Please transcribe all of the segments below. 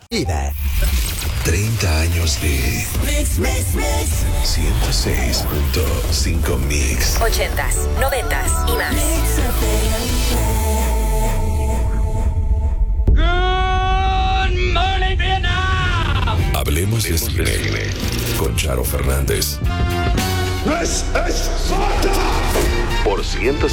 Vida. 30 años de Mix. 106.5 Mix. 80s, 90s y más. Good morning, Vietnam. Hablemos de cine con Charo Fernández. This is Sparta. Por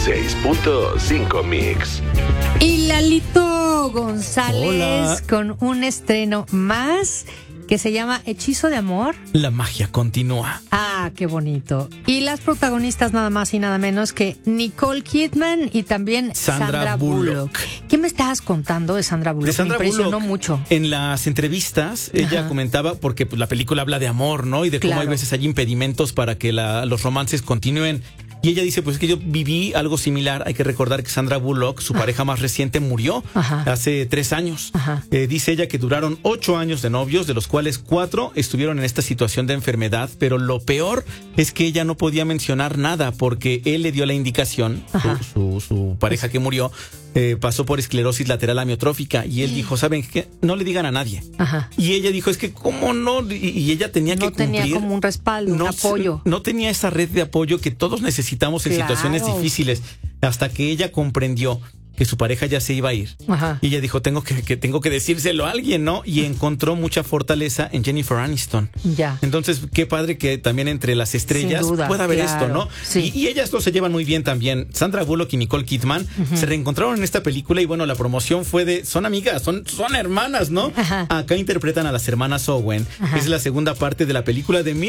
106.5 Mix. Y Lalito González. Hola. Con un estreno más que se llama Hechizo de Amor. La magia continúa. Ah, qué bonito. Y las protagonistas nada más y nada menos que Nicole Kidman y también Sandra Bullock. ¿Qué me estabas contando de Sandra Bullock? De Sandra me impresionó Bullock, mucho. En las entrevistas, ella comentaba, porque pues, la película habla de amor, ¿no? Y de cómo Claro. hay veces hay impedimentos para que los romances continúen. Y ella dice, pues es que yo viví algo similar. Hay que recordar que Sandra Bullock, su pareja más reciente, murió hace 3 años. Dice ella que duraron 8 años de novios, de los cuales 4 estuvieron en esta situación de enfermedad. Pero lo peor es que ella no podía mencionar nada porque él le dio la indicación, su pareja que murió, pasó por esclerosis lateral amiotrófica. Y él dijo, ¿saben qué? No le digan a nadie. Y ella dijo, es que ¿cómo no? Y ella tenía que cumplir. No tenía como un respaldo, un apoyo. No tenía esa red de apoyo que todos necesitamos en situaciones difíciles, hasta que ella comprendió que su pareja ya se iba a ir. Y ella dijo, tengo que decírselo a alguien, ¿no? Y encontró mucha fortaleza en Jennifer Aniston. Ya. Entonces, qué padre que también entre las estrellas pueda haber esto, ¿no? Sí. Y ellas dos se llevan muy bien también. Sandra Bullock y Nicole Kidman se reencontraron en esta película y bueno, la promoción fue son amigas, son hermanas, ¿no? Acá interpretan a las hermanas Owen. Es la segunda parte de la película de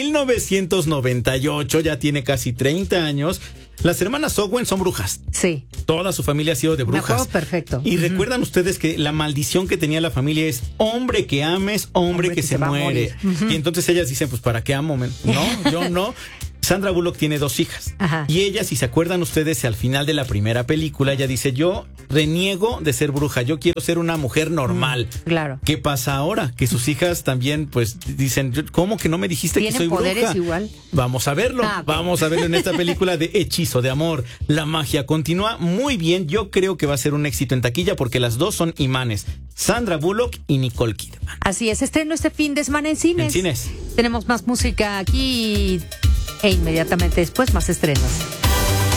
1998, ya tiene casi 30 años. Las hermanas Owen son brujas. Sí. Toda su familia ha sido de brujas. Me acuerdo perfecto. Y recuerdan ustedes que la maldición que tenía la familia es hombre que ames, hombre que se muere. Y entonces ellas dicen, pues ¿para qué amo? No, yo no. Sandra Bullock tiene 2 hijas. Y ella, si se acuerdan ustedes, al final de la primera película, ella dice, yo reniego de ser bruja, yo quiero ser una mujer normal. Claro. ¿Qué pasa ahora? Que sus hijas también, pues, dicen, ¿cómo que no me dijiste que soy bruja? ¿Tienen poderes igual? Vamos a verlo. Vamos a verlo en esta película de Hechizo de Amor. La magia continúa muy bien. Yo creo que va a ser un éxito en taquilla porque las dos son imanes. Sandra Bullock y Nicole Kidman. Así es, estreno este fin de semana en cines. En cines. Tenemos más música aquí e inmediatamente después más estrenos.